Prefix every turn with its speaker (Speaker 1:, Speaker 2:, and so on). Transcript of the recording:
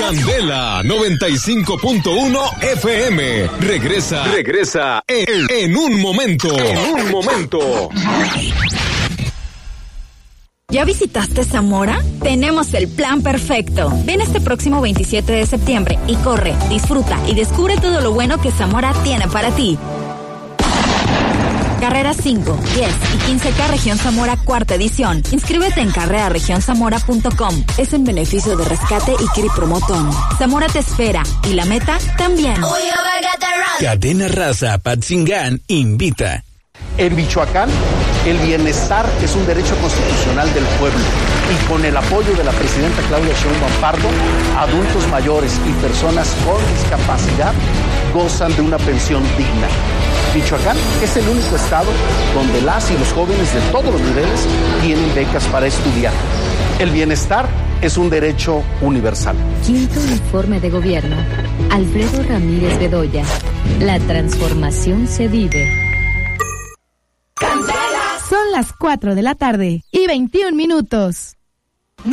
Speaker 1: Candela 95.1 FM. Regresa en un momento.
Speaker 2: ¿Ya visitaste Zamora? Tenemos el plan perfecto. Ven este próximo 27 de septiembre y corre, disfruta y descubre todo lo bueno que Zamora tiene para ti. Carreras 5, 10 y 15K Región Zamora cuarta edición. Inscríbete en carreraregionszamora.com. Es en beneficio de Rescate y Kiri Promotón. Zamora te espera y la meta también.
Speaker 3: Cadena Raza Patzingán invita.
Speaker 4: En Michoacán, el bienestar es un derecho constitucional del pueblo y con el apoyo de la presidenta Claudia Sheinbaum Pardo, adultos mayores y personas con discapacidad gozan de una pensión digna. Michoacán es el único estado donde las y los jóvenes de todos los niveles tienen becas para estudiar. El bienestar es un derecho universal.
Speaker 5: Quinto informe de gobierno. Alfredo Ramírez Bedoya. La transformación se vive.
Speaker 6: Son las 4 de la tarde y 21 minutos.